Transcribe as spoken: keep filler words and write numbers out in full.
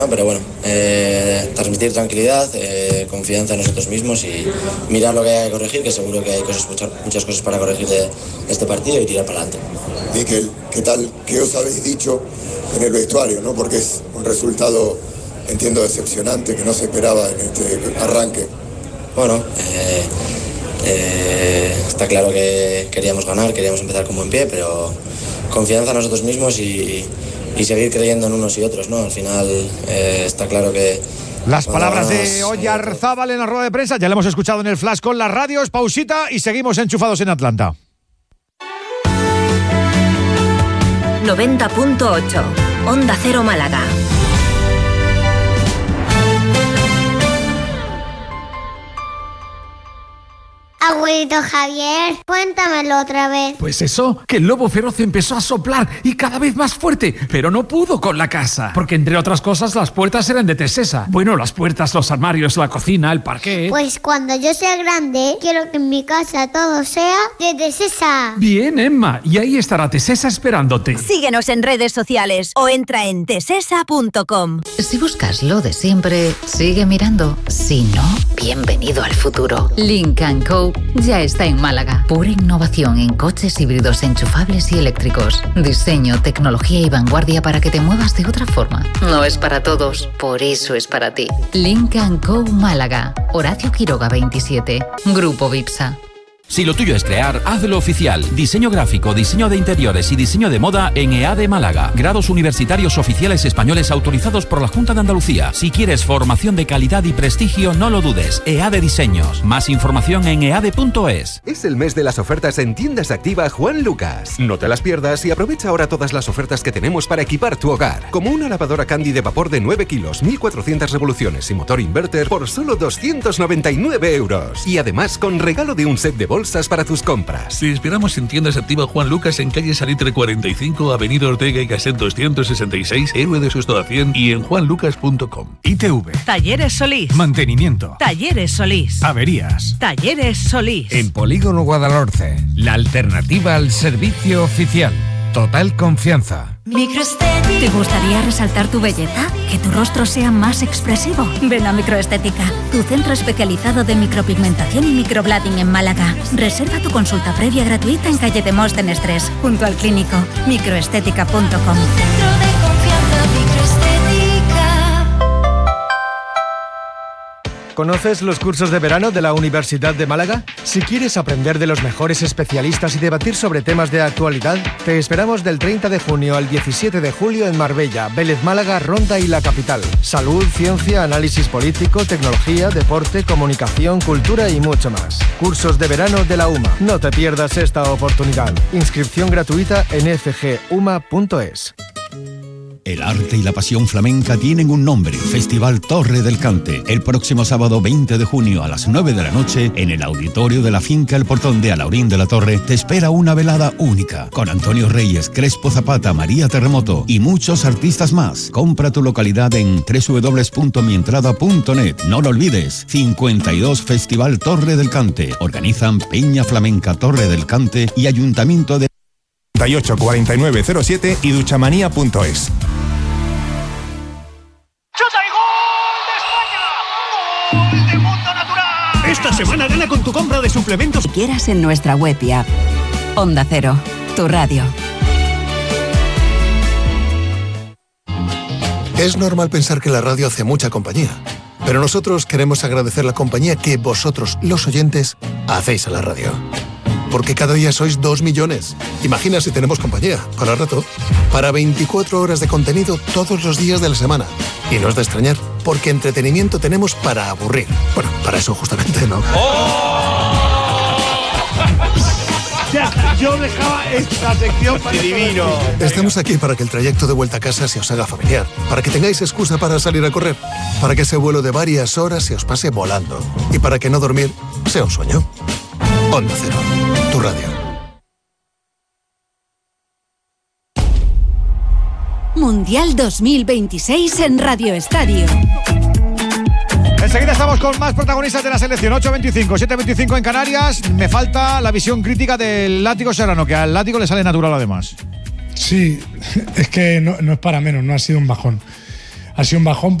Pero bueno, eh, transmitir tranquilidad, eh, confianza en nosotros mismos y mirar lo que hay que corregir, que seguro que hay cosas, muchas cosas para corregir de este partido y tirar para adelante. Miquel, ¿qué tal? ¿Qué os habéis dicho en el vestuario, no? Porque es un resultado, entiendo, decepcionante, que no se esperaba en este arranque. Bueno, eh, eh, está claro que queríamos ganar, queríamos empezar con buen pie, pero confianza en nosotros mismos y... y seguir creyendo en unos y otros, ¿no? Al final eh, está claro que... Las palabras de Oyarzábal en la rueda de prensa, ya la hemos escuchado en el flash con las radios, pausita y seguimos enchufados en Atlanta. noventa punto ocho, Onda Cero Málaga. Abuelito Javier, cuéntamelo otra vez. Pues eso, que el lobo feroz empezó a soplar y cada vez más fuerte, pero no pudo con la casa, porque entre otras cosas las puertas eran de Tesesa. Bueno, las puertas, los armarios, la cocina, el parquet. Pues cuando yo sea grande, quiero que en mi casa todo sea de Tesesa. Bien, Emma, y ahí estará Tesesa esperándote. Síguenos en redes sociales o entra en tesesa punto com. Si buscas lo de siempre, sigue mirando. Si no, bienvenido al futuro. Lynk and Co ya está en Málaga. Pura innovación en coches híbridos enchufables y eléctricos. Diseño, tecnología y vanguardia para que te muevas de otra forma. No es para todos, por eso es para ti. Lynk and Co Málaga. Horacio Quiroga veintisiete. Grupo Vipsa. Si lo tuyo es crear, hazlo oficial. Diseño gráfico, diseño de interiores y diseño de moda en EADE Málaga. Grados universitarios oficiales españoles autorizados por la Junta de Andalucía. Si quieres formación de calidad y prestigio, no lo dudes. EADE Diseños. Más información en eade punto es. Es el mes de las ofertas en Tiendas Activa Juan Lucas. No te las pierdas y aprovecha ahora todas las ofertas que tenemos para equipar tu hogar. Como una lavadora Candy de vapor de nueve kilos, mil cuatrocientas revoluciones y motor inverter por solo doscientos noventa y nueve euros. Y además con regalo de un set de bolsas para tus compras. Te esperamos en Tiendas Activa Juan Lucas en calle Salitre cuarenta y cinco, Avenida Ortega y Gasset doscientos sesenta y seis, Héroe de Susto a cien y en juan lucas punto com. I T V. Talleres Solís. Mantenimiento. Talleres Solís. Averías. Talleres Solís. En Polígono Guadalhorce, la alternativa al servicio oficial. Total confianza. Microestética. ¿Te gustaría resaltar tu belleza? ¿Que tu rostro sea más expresivo? Ven a Microestética, tu centro especializado de micropigmentación y microblading en Málaga. Reserva tu consulta previa gratuita en calle Demóstenes tres, junto al clínico. microestética punto com. Centro de confianza Microestética. ¿Conoces los cursos de verano de la Universidad de Málaga? Si quieres aprender de los mejores especialistas y debatir sobre temas de actualidad, te esperamos del treinta de junio al diecisiete de julio en Marbella, Vélez Málaga, Ronda y la capital. Salud, ciencia, análisis político, tecnología, deporte, comunicación, cultura y mucho más. Cursos de verano de la U M A. No te pierdas esta oportunidad. Inscripción gratuita en f g u m a punto es. El arte y la pasión flamenca tienen un nombre, Festival Torre del Cante. El próximo sábado veinte de junio a las nueve de la noche, en el auditorio de la finca El Portón de Alaurín de la Torre, te espera una velada única, con Antonio Reyes, Crespo Zapata, María Terremoto y muchos artistas más. Compra tu localidad en doble u doble u doble u punto mi entrada punto net. No lo olvides, cincuenta y dos Festival Torre del Cante. Organizan Peña Flamenca Torre del Cante y Ayuntamiento de treinta y ocho cuarenta y nueve cero siete y duchamanía punto es. Esta semana gana con tu compra de suplementos. Si quieras en nuestra web y app. Onda Cero, tu radio. Es normal pensar que la radio hace mucha compañía, pero nosotros queremos agradecer la compañía que vosotros, los oyentes, hacéis a la radio. Porque cada día sois dos millones. Imagina si tenemos compañía, para rato, para veinticuatro horas de contenido todos los días de la semana. Y no es de extrañar, porque entretenimiento tenemos para aburrir. Bueno, para eso justamente, ¿no? ¡Oh! Ya, yo dejaba esta sección para... ¡Divino! Estamos aquí para que el trayecto de vuelta a casa se os haga familiar, para que tengáis excusa para salir a correr, para que ese vuelo de varias horas se os pase volando y para que no dormir sea un sueño. Onda Cero, tu radio. Mundial dos mil veintiséis en Radio Estadio. Enseguida estamos con más protagonistas de la selección. ocho veinticinco, siete veinticinco en Canarias. Me falta la visión crítica del Látigo Serrano, que al Látigo le sale natural además. Sí, es que no, no es para menos, no ha sido un bajón. ha sido un bajón